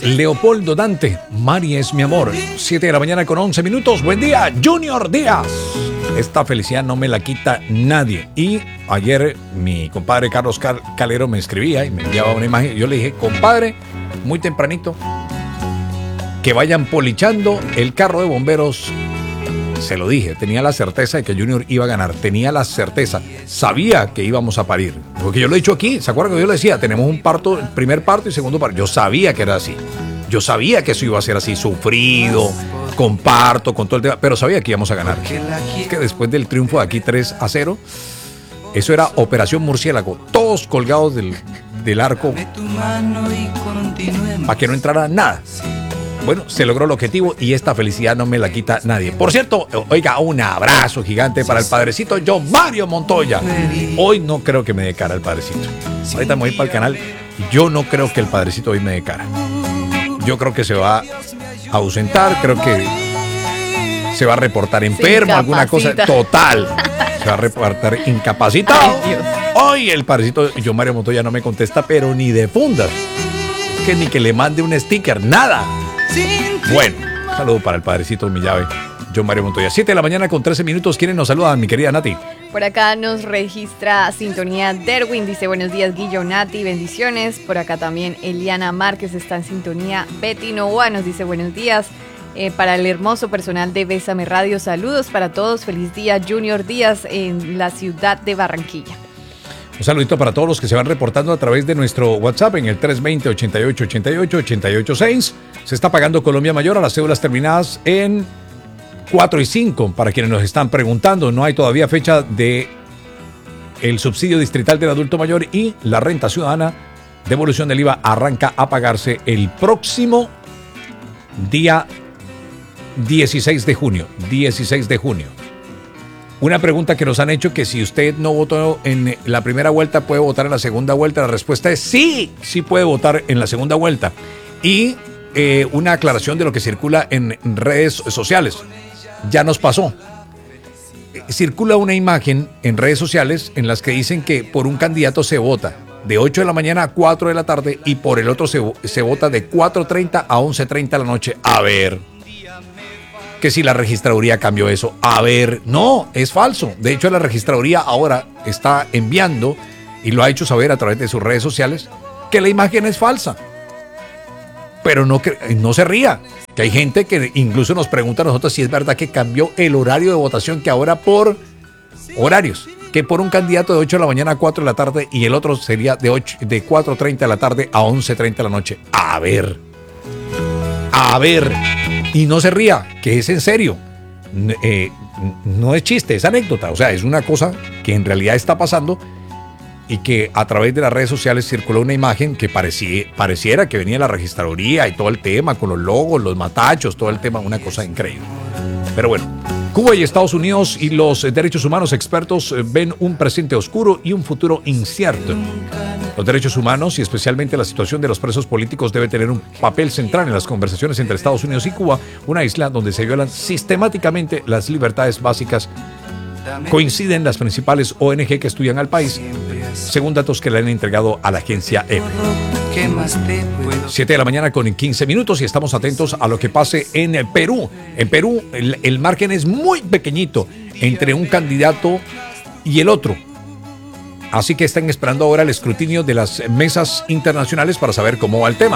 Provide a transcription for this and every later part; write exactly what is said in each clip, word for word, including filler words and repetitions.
Leopoldo Dante, Mari es mi amor. siete de la mañana con once minutos. Buen día, Junior Díaz. Esta felicidad no me la quita nadie. Y ayer mi compadre Carlos Cal- Calero me escribía y me enviaba una imagen. Yo le dije, compadre, muy tempranito, que vayan polichando el carro de bomberos. Se lo dije, tenía la certeza de que Junior iba a ganar, tenía la certeza, sabía que íbamos a parir, porque yo lo he dicho aquí, ¿se acuerdan que yo le decía? Tenemos un parto, primer parto y segundo parto, yo sabía que era así, yo sabía que eso iba a ser así, sufrido, con parto, con todo el tema, pero sabía que íbamos a ganar. Es que después del triunfo de aquí tres a cero, eso era Operación Murciélago, todos colgados del, del arco, para que no entrara nada. Bueno, se logró el objetivo y esta felicidad no me la quita nadie. Por cierto, oiga, un abrazo gigante para el padrecito John Mario Montoya. Hoy no creo que me dé cara el padrecito. Ahorita me voy para el canal. Yo no creo que el padrecito hoy me dé cara. Yo creo que se va a ausentar, creo que se va a reportar enfermo, alguna cosa total. Se va a reportar incapacitado. Hoy el padrecito John Mario Montoya no me contesta, pero ni de fundas. Es que ni que le mande un sticker, nada. Bueno, saludo para el padrecito mi llave, John Mario Montoya. siete de la mañana con trece minutos. ¿Quiénes nos saludan, mi querida Nati? Por acá nos registra sintonía Derwin, dice buenos días Guillo, Nati, bendiciones. Por acá también Eliana Márquez está en sintonía. Betty Novoa nos dice buenos días. Eh, para el hermoso personal de Bésame Radio, saludos para todos. Feliz día, Junior Díaz, en la ciudad de Barranquilla. Un saludito para todos los que se van reportando a través de nuestro WhatsApp en el tres veinte, ochenta y ocho, ochenta y ocho, ochenta y ocho seis. Se está pagando Colombia Mayor a las cédulas terminadas en cuatro y cinco. Para quienes nos están preguntando, no hay todavía fecha de el subsidio distrital del adulto mayor y la renta ciudadana. Devolución del I V A arranca a pagarse el próximo día dieciséis de junio. dieciséis de junio. Una pregunta que nos han hecho, que si usted no votó en la primera vuelta, ¿puede votar en la segunda vuelta? La respuesta es sí, sí puede votar en la segunda vuelta. Y eh, una aclaración de lo que circula en redes sociales. Ya nos pasó. Circula una imagen en redes sociales en las que dicen que por un candidato se vota de ocho de la mañana a cuatro de la tarde y por el otro se, se vota de cuatro treinta a once treinta de la noche. A ver... que si la registraduría cambió eso. A ver, no, es falso. De hecho, la registraduría ahora está enviando, y lo ha hecho saber a través de sus redes sociales, que la imagen es falsa. Pero no, no se ría, que hay gente que incluso nos pregunta a nosotros si es verdad que cambió el horario de votación, que ahora por horarios, que por un candidato de ocho de la mañana a cuatro de la tarde y el otro sería de, ocho, de cuatro treinta de la tarde a once treinta de la noche. A ver, a ver... Y no se ría, que es en serio. Eh, no es chiste, es anécdota. O sea, es una cosa que en realidad está pasando y que a través de las redes sociales circuló una imagen que parecía, pareciera que venía de la registraduría y todo el tema, con los logos, los matachos, todo el tema, una cosa increíble. Pero bueno, Cuba y Estados Unidos y los derechos humanos expertos ven un presente oscuro y un futuro incierto. Los derechos humanos y especialmente la situación de los presos políticos debe tener un papel central en las conversaciones entre Estados Unidos y Cuba, una isla donde se violan sistemáticamente las libertades básicas. Coinciden las principales O N G que estudian al país, según datos que le han entregado a la agencia E P E. siete de la mañana con quince minutos y estamos atentos a lo que pase en Perú. En Perú el, el margen es muy pequeñito entre un candidato y el otro. Así que están esperando ahora el escrutinio de las mesas internacionales para saber cómo va el tema.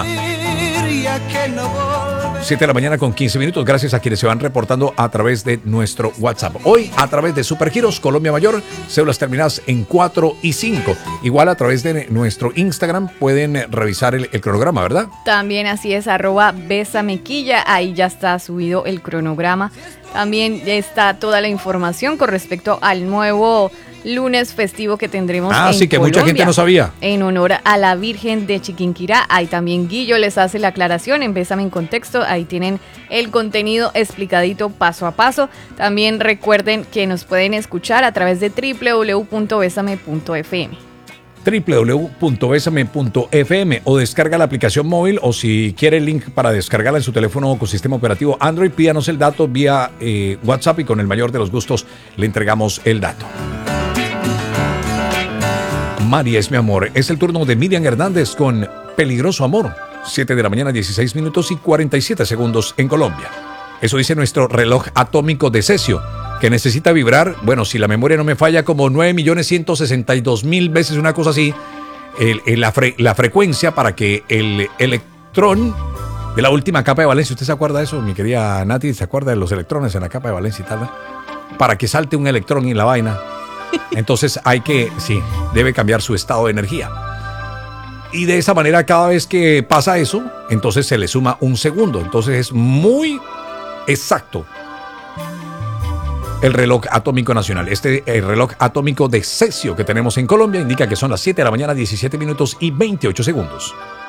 siete de la mañana con quince minutos. Gracias a quienes se van reportando a través de nuestro WhatsApp. Hoy a través de Supergiros Colombia Mayor, cédulas terminadas en cuatro y cinco. Igual a través de nuestro Instagram pueden revisar el, el cronograma, ¿verdad? También así es, arroba besamequilla. Ahí ya está subido el cronograma. También está toda la información con respecto al nuevo lunes festivo que tendremos ah, en sí, que Colombia, mucha gente no sabía. En honor a la Virgen de Chiquinquirá. Ahí también Guillo les hace la aclaración en Bésame en Contexto. Ahí tienen el contenido explicadito paso a paso. También recuerden que nos pueden escuchar a través de doble u doble u doble u punto besame punto efe eme. doble u doble u doble u punto besame punto efe eme o descarga la aplicación móvil, o si quiere el link para descargarla en su teléfono con sistema operativo Android, pídanos el dato vía eh, WhatsApp y con el mayor de los gustos le entregamos el dato. Mari es mi amor. Es el turno de Miriam Hernández con Peligroso Amor. siete de la mañana, dieciséis minutos y cuarenta y siete segundos en Colombia. Eso dice nuestro reloj atómico de cesio, que necesita vibrar, bueno, si la memoria no me falla, como nueve millones ciento sesenta y dos mil veces, una cosa así, el, el, la, fre, la frecuencia para que el electrón de la última capa de valencia, ¿usted se acuerda de eso, mi querida Nati? ¿Se acuerda de los electrones en la capa de valencia y tal? ¿No? Para que salte un electrón en la vaina. Entonces hay que, sí, debe cambiar su estado de energía. Y de esa manera, cada vez que pasa eso, entonces se le suma un segundo. Entonces es muy exacto el reloj atómico nacional. Este el reloj atómico de cesio que tenemos en Colombia indica que son las siete de la mañana, diecisiete minutos y veintiocho segundos.